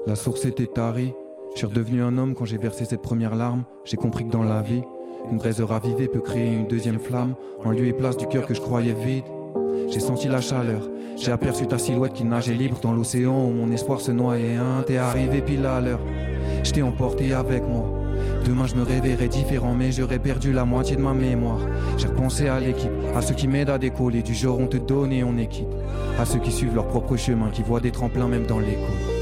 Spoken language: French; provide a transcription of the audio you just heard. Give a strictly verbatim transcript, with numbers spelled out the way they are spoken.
La source était tarie. Je suis redevenu un homme quand j'ai versé cette première larme. J'ai compris que dans la vie, une braise ravivée peut créer une deuxième flamme, en lieu et place du cœur que je croyais vide. J'ai senti la chaleur, j'ai aperçu ta silhouette qui nageait libre dans l'océan où mon espoir se noyait. Hein, t'es arrivé pile à l'heure, je t'ai emporté avec moi. Demain je me réveillerai différent, mais j'aurais perdu la moitié de ma mémoire. J'ai repensé à l'équipe, à ceux qui m'aident à décoller. Du jour on te donne et on est quitte. À ceux qui suivent leur propre chemin, qui voient des tremplins même dans l'écho.